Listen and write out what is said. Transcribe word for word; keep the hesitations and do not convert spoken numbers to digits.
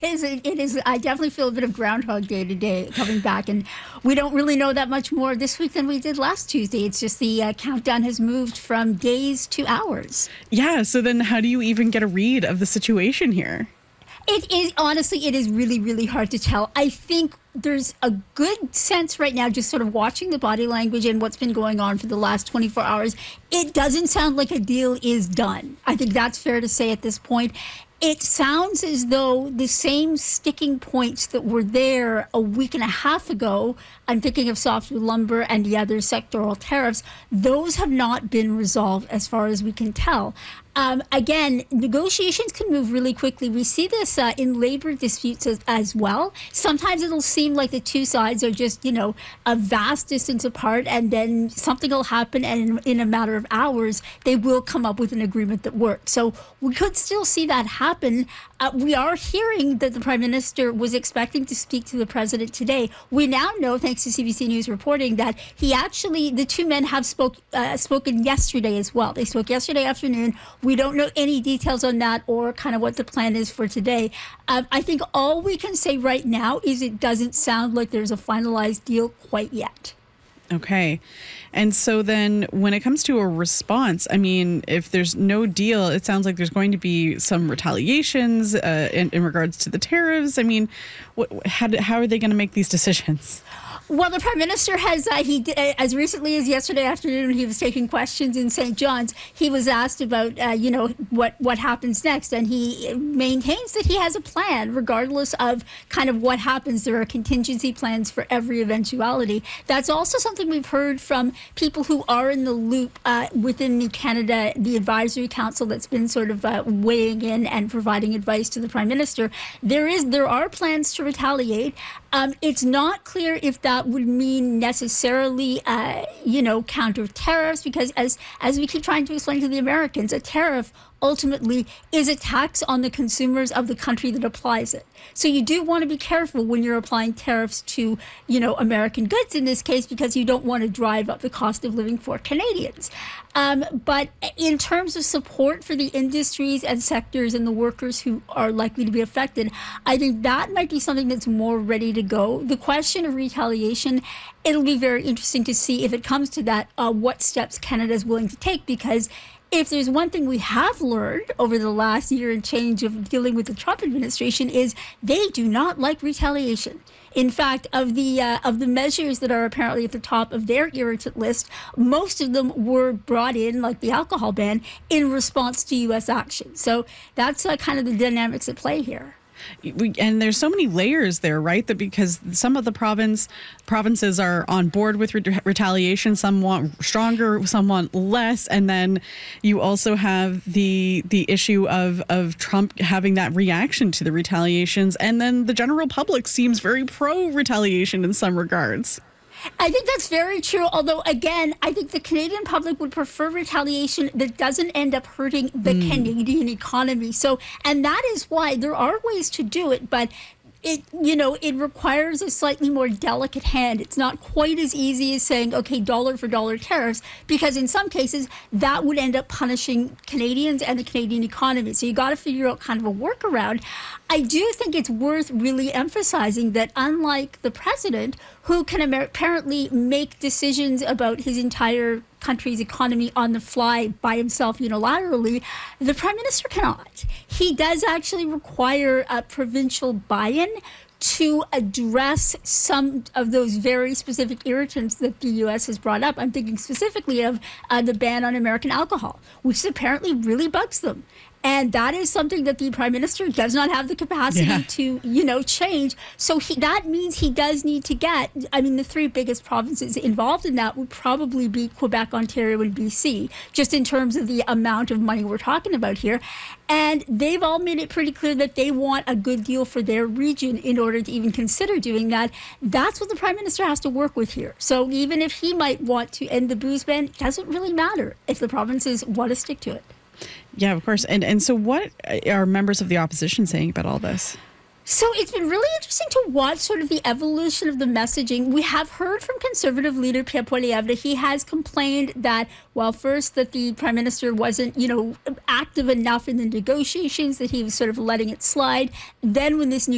It is, it is. I definitely feel a bit of Groundhog Day today coming back, and we don't really know that much more this week than we did last Tuesday. It's just the uh, countdown has moved from days to hours. Yeah, so then how do you even get a read of the situation here? It is, honestly, it is really, really hard to tell. I think there's a good sense right now, just sort of watching the body language and what's been going on for the last twenty-four hours. It doesn't sound like a deal is done. I think that's fair to say at this point. It sounds as though the same sticking points that were there a week and a half ago, I'm thinking of softwood lumber and the other sectoral tariffs, those have not been resolved as far as we can tell. Um, again, negotiations can move really quickly. We see this uh, in labor disputes as, as well. Sometimes it'll seem like the two sides are just, you know, a vast distance apart, and then something will happen, and in, in a matter of hours, they will come up with an agreement that works. So we could still see that happen. Uh, we are hearing that the Prime Minister was expecting to speak to the President today. We now know, thanks to C B C News reporting, that he actually, the two men have spoke, uh, spoken yesterday as well. They spoke yesterday afternoon. We don't know any details on that or kind of what the plan is for today. Um, I think all we can say right now is it doesn't sound like there's a finalized deal quite yet. Okay. And so then when it comes to a response, I mean, if there's no deal, it sounds like there's going to be some retaliations uh, in, in regards to the tariffs. I mean, what, how, do, how are they going to make these decisions? Well, the Prime Minister has, uh, he did, uh, as recently as yesterday afternoon, when he was taking questions in Saint John's, he was asked about, uh, you know, what, what happens next. And he maintains that he has a plan, regardless of kind of what happens. There are contingency plans for every eventuality. That's also something we've heard from people who are in the loop uh, within the Canada, the Advisory Council that's been sort of uh, weighing in and providing advice to the Prime Minister. There is, there are plans to retaliate. Um, it's not clear if that would mean necessarily, uh, you know, counter tariffs, because as as we keep trying to explain to the Americans, a tariff ultimately is a tax on the consumers of the country that applies it. So you do want to be careful when you're applying tariffs to, you know, American goods in this case, because you don't want to drive up the cost of living for Canadians. Um, but in terms of support for the industries and sectors and the workers who are likely to be affected, I think that might be something that's more ready to go. The question of retaliation, it'll be very interesting to see if it comes to that, uh, what steps Canada is willing to take, because if there's one thing we have learned over the last year and change of dealing with the Trump administration, is they do not like retaliation. In fact, of the uh, of the measures that are apparently at the top of their irritant list, most of them were brought in, like the alcohol ban, in response to U S action. So that's uh, kind of the dynamics at play here. And there's so many layers there, right? That because some of the province provinces are on board with re- retaliation, some want stronger, some want less, and then you also have the the issue of of Trump having that reaction to the retaliations, and then the general public seems very pro retaliation in some regards. I think that's very true. Although, again, I think the Canadian public would prefer retaliation that doesn't end up hurting the mm. Canadian economy. So, and that is why there are ways to do it, but it, you know, it requires a slightly more delicate hand. It's not quite as easy as saying, okay, dollar for dollar tariffs, because in some cases that would end up punishing Canadians and the Canadian economy. So you got to figure out kind of a workaround. I do think it's worth really emphasizing that unlike the president, who can Amer- apparently make decisions about his entire country's economy on the fly by himself unilaterally, the Prime Minister cannot. He does actually require a provincial buy-in to address some of those very specific irritants that the U S has brought up. I'm thinking specifically of uh, the ban on American alcohol, which apparently really bugs them. And that is something that the Prime Minister does not have the capacity yeah. to, you know, change. So he, that means he does need to get, I mean, the three biggest provinces involved in that would probably be Quebec, Ontario, and B C, just in terms of the amount of money we're talking about here. And they've all made it pretty clear that they want a good deal for their region in order to even consider doing that. That's what the Prime Minister has to work with here. So even if he might want to end the booze ban, it doesn't really matter if the provinces want to stick to it. Yeah, of course. And and so what are members of the opposition saying about all this? So it's been really interesting to watch sort of the evolution of the messaging. We have heard from Conservative leader Pierre Poilievre. He has complained that, well, first that the Prime Minister wasn't, you know, active enough in the negotiations, that he was sort of letting it slide. Then when this new